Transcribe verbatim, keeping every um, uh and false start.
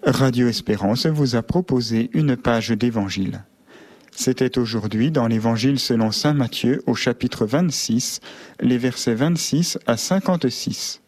Radio Espérance vous a proposé une page d'évangile. C'était aujourd'hui dans l'évangile selon saint Matthieu au chapitre vingt-six, les versets vingt-six à cinquante-six.